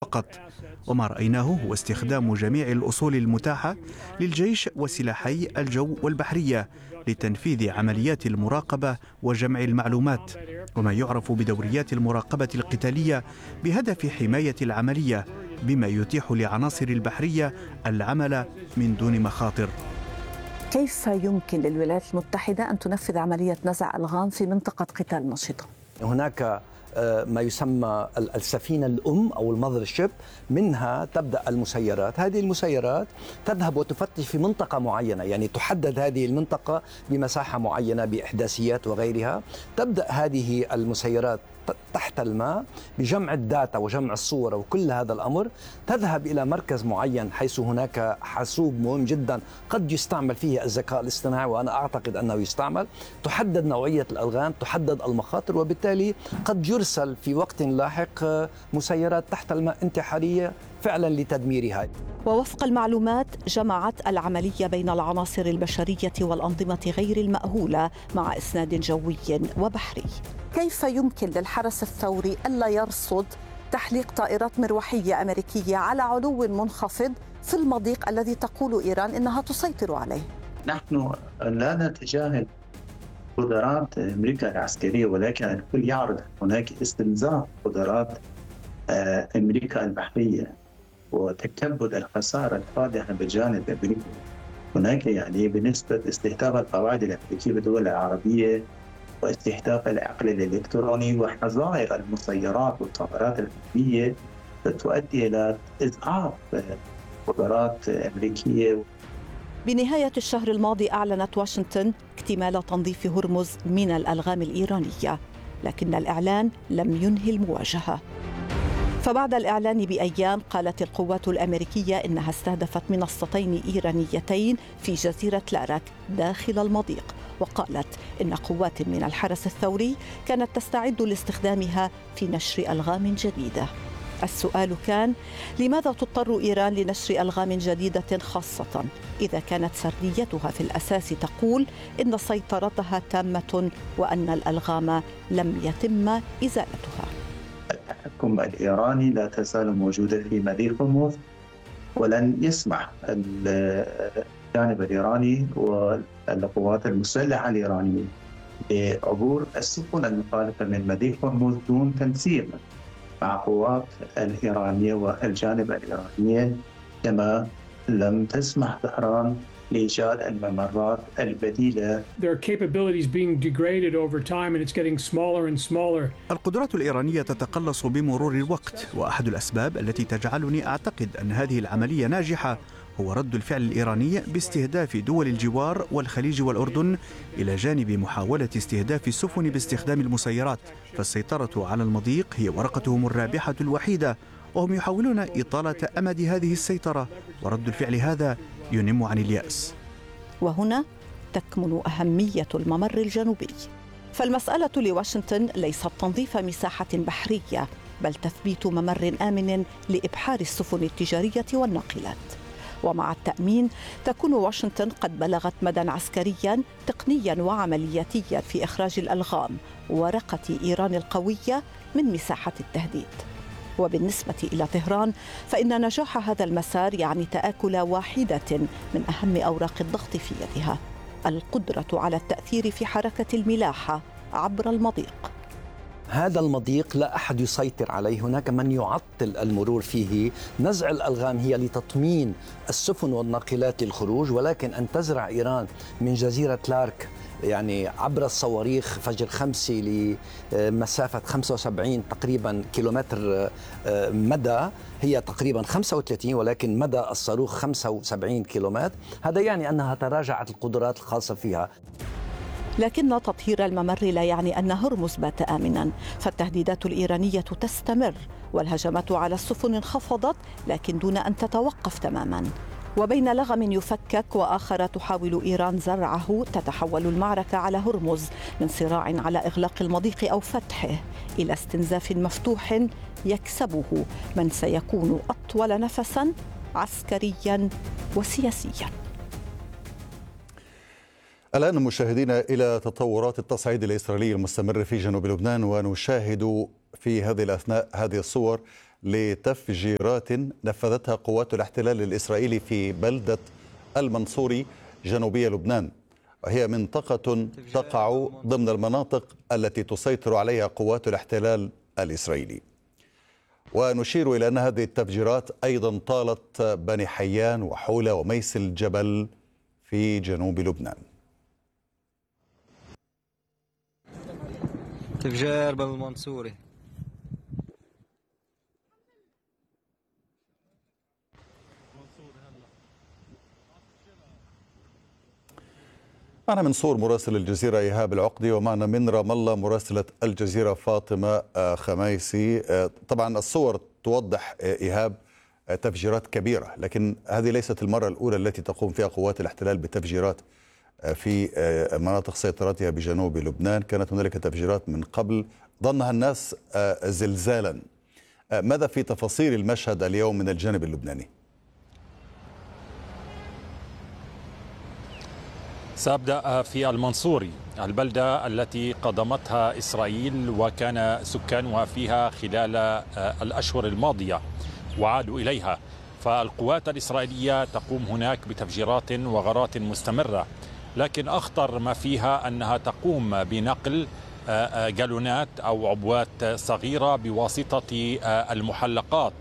فقط، وما رأيناه هو استخدام جميع الأصول المتاحة للجيش وسلاحي الجو والبحرية لتنفيذ عمليات المراقبة وجمع المعلومات، وما يعرف بدوريات المراقبة القتالية بهدف حماية العملية، بما يتيح لعناصر البحرية العمل من دون مخاطر. كيف يمكن للولايات المتحدة أن تنفذ عملية نزع ألغام في منطقة قتال نشطة؟ هناك ما يسمى السفينة الأم أو المذر شيب، منها تبدأ المسيرات. هذه المسيرات تذهب وتفتش في منطقة معينة، يعني تحدد هذه المنطقة بمساحة معينة بإحداثيات وغيرها. تبدأ هذه المسيرات تحت الماء بجمع الداتا وجمع الصور وكل هذا الأمر، تذهب إلى مركز معين حيث هناك حاسوب مهم جدا قد يستعمل فيه الذكاء الاصطناعي، وأنا أعتقد أنه يستعمل. تحدد نوعية الألغام، تحدد المخاطر، وبالتالي قد يرسل في وقت لاحق مسيرات تحت الماء انتحارية فعلا لتدميرها. ووفق المعلومات جمعت العملية بين العناصر البشرية والأنظمة غير المأهولة مع إسناد جوي وبحري. كيف يمكن للحرس الثوري ألا يرصد تحليق طائرات مروحية أمريكية على علو منخفض في المضيق الذي تقول إيران إنها تسيطر عليه؟ نحن لا نتجاهل قدرات أمريكا العسكرية، ولكن الكل يعرف هناك استنزاف قدرات أمريكا البحرية وتكبد الخسارة الفادحة بجانب أمريكا. هناك يعني بنسبة استهداف القواعد الأمريكية بالدول العربية واستهداف العقل الإلكتروني وحظائر المسيرات والطائرات الحربية تؤدي إلى إضعاف قدرات أمريكية. بنهاية الشهر الماضي أعلنت واشنطن اكتمال تنظيف هرمز من الألغام الإيرانية، لكن الإعلان لم ينهي المواجهة. فبعد الإعلان بأيام قالت القوات الأمريكية إنها استهدفت منصتين إيرانيتين في جزيرة لارك داخل المضيق، وقالت إن قوات من الحرس الثوري كانت تستعد لاستخدامها في نشر ألغام جديدة. السؤال كان: لماذا تضطر إيران لنشر ألغام جديدة، خاصة إذا كانت سرديتها في الأساس تقول إن سيطرتها تامة وأن الألغام لم يتم إزالتها؟ التحكم الإيراني لا تزال موجودة في مضيق هرمز، ولن يسمح الجانب الإيراني والقوات المسلحة الإيرانية بعبور السفن المخالفة من مضيق هرمز دون تنسيق مع قوات الإيرانية والجانب الإيرانية، كما لم تسمح طهران لإيجاد الممرات البديلة. القدرات الإيرانية تتقلص بمرور الوقت، وأحد الأسباب التي تجعلني أعتقد أن هذه العملية ناجحة هو رد الفعل الإيراني باستهداف دول الجوار والخليج والأردن، إلى جانب محاولة استهداف السفن باستخدام المسيرات. فالسيطرة على المضيق هي ورقتهم الرابحة الوحيدة، وهم يحاولون إطالة أمد هذه السيطرة، ورد الفعل هذا ينم عن اليأس. وهنا تكمن أهمية الممر الجنوبي، فالمسألة لواشنطن ليست تنظيف مساحة بحرية، بل تثبيت ممر آمن لإبحار السفن التجارية والناقلات. ومع التأمين تكون واشنطن قد بلغت مدى عسكريا تقنيا وعملياتيا في إخراج الألغام، ورقة إيران القوية من مساحة التهديد. وبالنسبة إلى طهران فإن نجاح هذا المسار يعني تآكل واحدة من أهم أوراق الضغط في يدها: القدرة على التأثير في حركة الملاحة عبر المضيق. هذا المضيق لا أحد يسيطر عليه، هناك من يعطل المرور فيه. نزع الألغام هي لتطمين السفن والناقلات للخروج، ولكن أن تزرع إيران من جزيرة لارك يعني عبر الصواريخ فجر 5 لمسافة 75 تقريبا كيلومتر مدى، هي تقريبا 35، ولكن مدى الصاروخ 75 كيلومتر، هذا يعني أنها تراجعت القدرات الخاصة فيها. لكن تطهير الممر لا يعني أن هرمز بات آمنا، فالتهديدات الإيرانية تستمر، والهجمات على السفن انخفضت لكن دون أن تتوقف تماما. وبين لغم يفكك وآخر تحاول إيران زرعه، تتحول المعركة على هرمز من صراع على إغلاق المضيق أو فتحه إلى استنزاف مفتوح يكسبه من سيكون أطول نفسا عسكريا وسياسيا. الآن مشاهدينا إلى تطورات التصعيد الإسرائيلي المستمر في جنوب لبنان، ونشاهد في هذه الأثناء هذه الصور لتفجيرات نفذتها قوات الاحتلال الإسرائيلي في بلدة المنصوري جنوبي لبنان، وهي منطقة تقع ضمن المناطق التي تسيطر عليها قوات الاحتلال الإسرائيلي. ونشير إلى أن هذه التفجيرات أيضا طالت بني حيان وحولة وميس الجبل في جنوب لبنان. تفجير بالمنصوري. معنا من صور مراسل الجزيرة إيهاب العقدي، ومعنا من رام الله مراسلة الجزيرة فاطمة خميسي. طبعا الصور توضح إيهاب تفجيرات كبيرة، لكن هذه ليست المرة الأولى التي تقوم فيها قوات الاحتلال بتفجيرات في مناطق سيطرتها بجنوب لبنان. كانت هنالك تفجيرات من قبل ظنها الناس زلزالا. ماذا في تفاصيل المشهد اليوم من الجانب اللبناني؟ سأبدأ في المنصوري، البلدة التي قضمتها إسرائيل وكان سكانها فيها خلال الأشهر الماضية وعادوا إليها. فالقوات الإسرائيلية تقوم هناك بتفجيرات وغارات مستمرة، لكن أخطر ما فيها أنها تقوم بنقل جالونات أو عبوات صغيرة بواسطة المحلقات،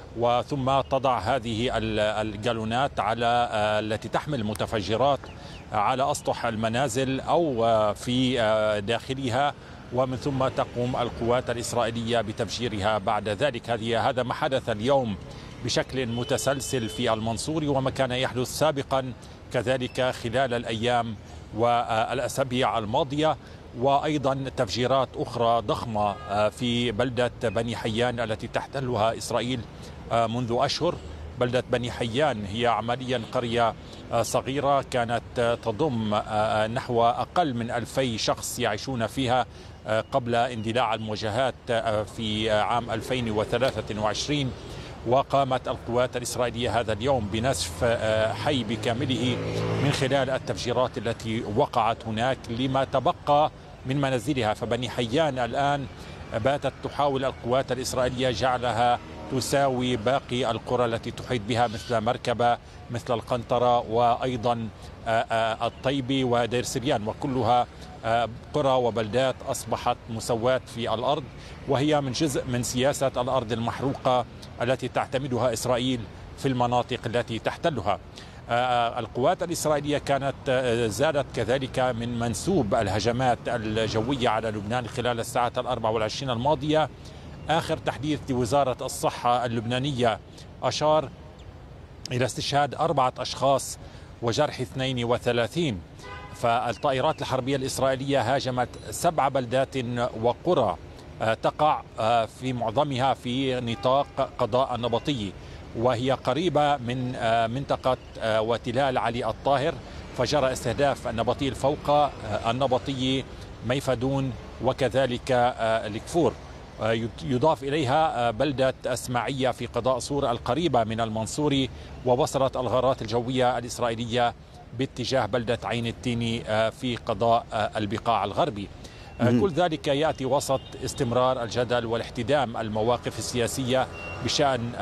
وثم تضع هذه الجالونات على التي تحمل متفجرات على أسطح المنازل أو في داخلها، ومن ثم تقوم القوات الإسرائيلية بتفجيرها بعد ذلك. هذا ما حدث اليوم بشكل متسلسل في المنصوري، وما كان يحدث سابقا كذلك خلال الأيام والأسابيع الماضية. وأيضا تفجيرات أخرى ضخمة في بلدة بني حيان التي تحتلها إسرائيل منذ أشهر. بلدة بني حيان هي عمليا قرية صغيرة كانت تضم نحو أقل من 2000 شخص يعيشون فيها قبل اندلاع المواجهات في عام 2023. وقامت القوات الإسرائيلية هذا اليوم بنسف حي بكامله من خلال التفجيرات التي وقعت هناك لما تبقى من منازلها. فبني حيان الآن باتت تحاول القوات الإسرائيلية جعلها تساوي باقي القرى التي تحيط بها مثل مركبة، مثل القنطرة، وأيضا الطيبي ودير سريان، وكلها قرى وبلدات أصبحت مساواة في الأرض، وهي من جزء من سياسة الأرض المحروقة التي تعتمدها إسرائيل في المناطق التي تحتلها. القوات الإسرائيلية كانت زادت كذلك من منسوب الهجمات الجوية على لبنان خلال الساعات 24 الماضية. آخر تحديث لوزارة الصحة اللبنانية أشار إلى استشهاد 4 أشخاص وجرح 32. فالطائرات الحربية الإسرائيلية هاجمت 7 بلدات وقرى تقع في معظمها في نطاق قضاء النبطي، وهي قريبة من منطقة وتلال علي الطاهر، فجرى استهداف النبطي الفوقة، النبطي، ميفدون، وكذلك الكفور. يضاف إليها بلدة أسماعية في قضاء صور القريبة من المنصوري، ووصلت الغارات الجوية الإسرائيلية باتجاه بلدة عين التيني في قضاء البقاع الغربي. كل ذلك يأتي وسط استمرار الجدل والاحتدام المواقف السياسية بشأن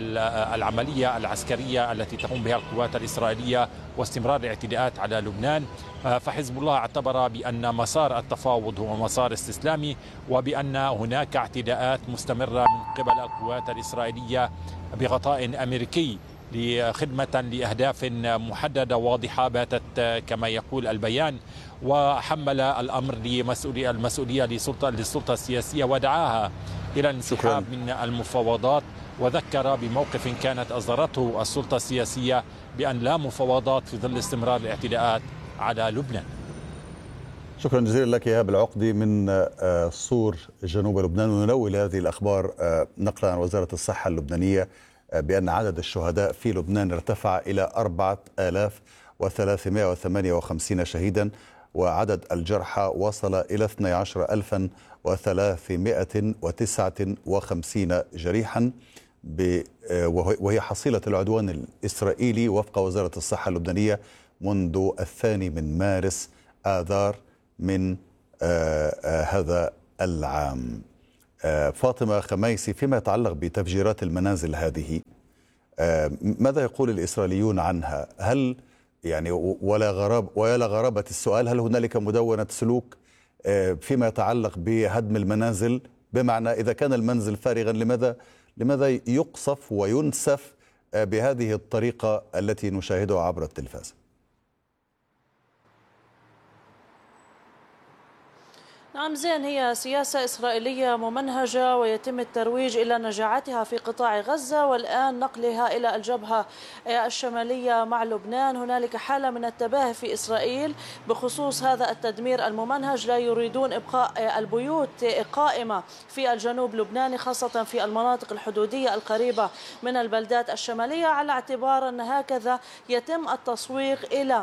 العملية العسكرية التي تقوم بها القوات الإسرائيلية واستمرار الاعتداءات على لبنان. فحزب الله اعتبر بأن مسار التفاوض هو مسار استسلامي، وبأن هناك اعتداءات مستمرة من قبل القوات الإسرائيلية بغطاء أمريكي خدمة لأهداف محددة واضحة باتت كما يقول البيان. وحمل الأمر المسؤولية للسلطة السياسية ودعاها إلى الانسحاب من المفاوضات، وذكر بموقف كانت أصدرته السلطة السياسية بأن لا مفاوضات في ظل استمرار الاعتداءات على لبنان. شكرا جزيلا لك إيهاب العقدي من صور جنوب لبنان. وننوه هذه الأخبار نقلا عن وزارة الصحة اللبنانية بأن عدد الشهداء في لبنان ارتفع إلى 4358 شهيدا، وعدد الجرحى وصل إلى 12359 جريحا، وهي حصيلة العدوان الإسرائيلي وفق وزارة الصحة اللبنانية منذ 2 مارس آذار من هذا العام. فاطمة خميسي، فيما يتعلق بتفجيرات المنازل هذه، ماذا يقول الإسرائيليون عنها؟ هل يعني ولا غرابة السؤال، هل هنالك مدونة سلوك فيما يتعلق بهدم المنازل؟ بمعنى إذا كان المنزل فارغا لماذا يقصف وينسف بهذه الطريقة التي نشاهدها عبر التلفاز؟ نعم زين، هي سياسة إسرائيلية ممنهجة ويتم الترويج إلى نجاعتها في قطاع غزة والآن نقلها إلى الجبهة الشمالية مع لبنان. هنالك حالة من التباهي في إسرائيل بخصوص هذا التدمير الممنهج، لا يريدون إبقاء البيوت قائمة في الجنوب اللبناني خاصة في المناطق الحدودية القريبة من البلدات الشمالية، على اعتبار أن هكذا يتم التسويق إلى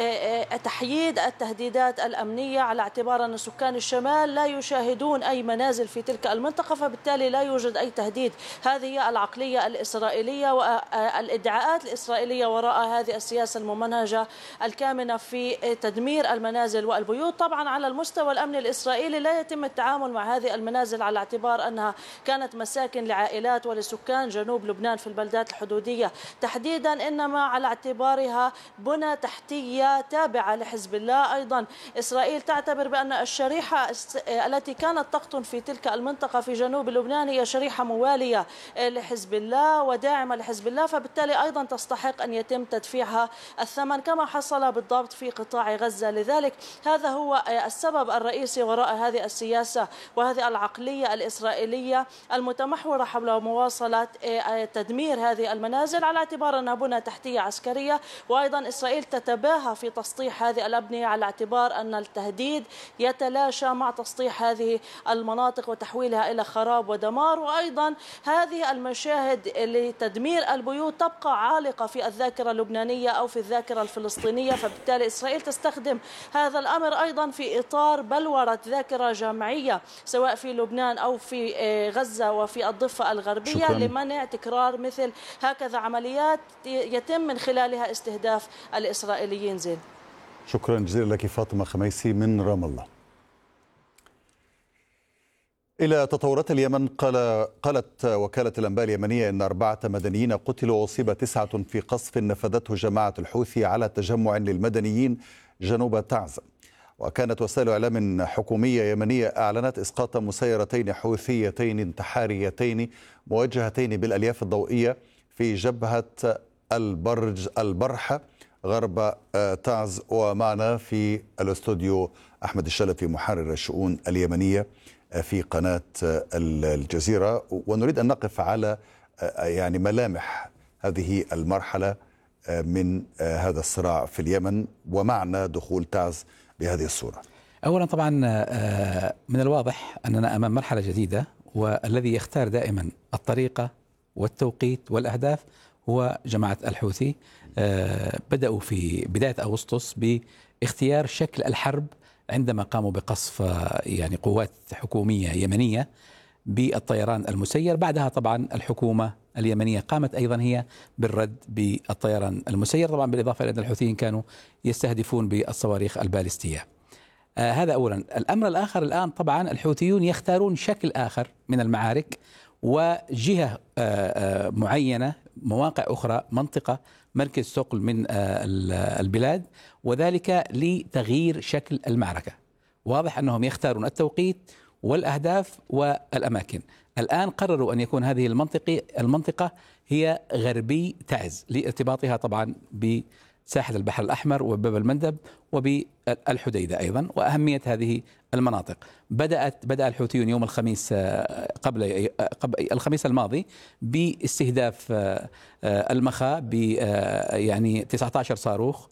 تحييد التهديدات الأمنية، على اعتبار أن سكان الشمال لا يشاهدون أي منازل في تلك المنطقة، فبالتالي لا يوجد أي تهديد. هذه هي العقلية الإسرائيلية والإدعاءات الإسرائيلية وراء هذه السياسة الممنهجة الكامنة في تدمير المنازل والبيوت. طبعا على المستوى الأمني الإسرائيلي لا يتم التعامل مع هذه المنازل على اعتبار أنها كانت مساكن لعائلات ولسكان جنوب لبنان في البلدات الحدودية تحديدا، إنما على اعتبارها بنى تحتية تابعة لحزب الله. أيضا إسرائيل تعتبر بأن الشريحة التي كانت تقطن في تلك المنطقة في جنوب لبنان هي شريحة موالية لحزب الله وداعمة لحزب الله، فبالتالي أيضا تستحق أن يتم تدفيعها الثمن كما حصل بالضبط في قطاع غزة. لذلك هذا هو السبب الرئيسي وراء هذه السياسة وهذه العقلية الإسرائيلية المتمحورة حول مواصلة تدمير هذه المنازل على اعتبار أنها بنى تحتية عسكرية. وأيضا إسرائيل تتباهى في تسطيح هذه الأبنية على اعتبار أن التهديد يتلاشى مع تسطيح هذه المناطق وتحويلها إلى خراب ودمار. وأيضا هذه المشاهد لتدمير البيوت تبقى عالقة في الذاكرة اللبنانية أو في الذاكرة الفلسطينية، فبالتالي إسرائيل تستخدم هذا الأمر أيضا في إطار بلورة ذاكرة جماعية سواء في لبنان أو في غزة وفي الضفة الغربية لمنع تكرار مثل هكذا عمليات يتم من خلالها استهداف الإسرائيليين. زين، شكرا جزيلا لك فاطمة خميسي من رام الله. إلى تطورات اليمن، قالت وكالة الأنباء اليمنية أن 4 مدنيين قتلوا وأصيب 9 في قصف نفذته جماعة الحوثي على تجمع للمدنيين جنوب تعز. وكانت وسائل إعلام حكومية يمنية أعلنت إسقاط مسيرتين حوثيتين انتحاريتين موجهتين بالألياف الضوئية في جبهة البرحة غرب تعز. ومعنا في الاستوديو أحمد الشلفي محرر الشؤون اليمنية في قناة الجزيرة، ونريد أن نقف على يعني ملامح هذه المرحلة من هذا الصراع في اليمن ومعنى دخول تعز بهذه الصورة. أولا طبعا من الواضح أننا أمام مرحلة جديدة، والذي يختار دائما الطريقة والتوقيت والأهداف هو جماعة الحوثي. بدأوا في بداية أغسطس باختيار شكل الحرب عندما قاموا بقصف يعني قوات حكومية يمنية بالطيران المسير. بعدها طبعا الحكومة اليمنية قامت أيضا هي بالرد بالطيران المسير، طبعا بالإضافة إلى أن الحوثيين كانوا يستهدفون بالصواريخ البالستية. هذا أولا. الأمر الآخر الآن طبعا الحوثيون يختارون شكل آخر من المعارك وجهة معينة، مواقع أخرى، منطقة مركز ثقل من البلاد، وذلك لتغيير شكل المعركة. واضح أنهم يختارون التوقيت والأهداف والأماكن. الآن قرروا أن يكون هذه المنطقة هي غربي تعز لارتباطها طبعا بساحة البحر الأحمر وباب المندب وبالحديدة أيضا، وأهمية هذه المناطق. بدأ الحوثيون يوم الخميس قبل الخميس الماضي باستهداف المخا ب يعني 19 صاروخ،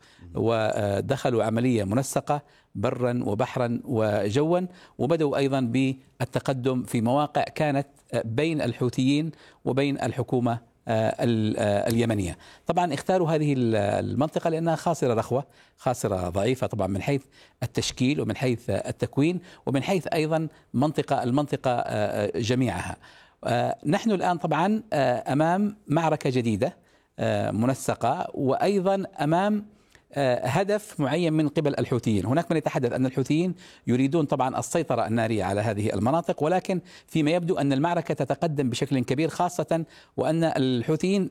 ودخلوا عملية منسقة برا وبحرا وجوا، وبدأوا أيضا بالتقدم في مواقع كانت بين الحوثيين وبين الحكومة اليمنية. طبعا اختاروا هذه المنطقة لأنها خاصرة رخوة، خاصرة ضعيفة طبعا من حيث التشكيل ومن حيث التكوين ومن حيث أيضا المنطقة جميعها. نحن الآن طبعا أمام معركة جديدة منسقة، وأيضا أمام هدف معين من قبل الحوثيين. هناك من يتحدث أن الحوثيين يريدون طبعا السيطرة النارية على هذه المناطق، ولكن فيما يبدو أن المعركة تتقدم بشكل كبير، خاصة وأن الحوثيين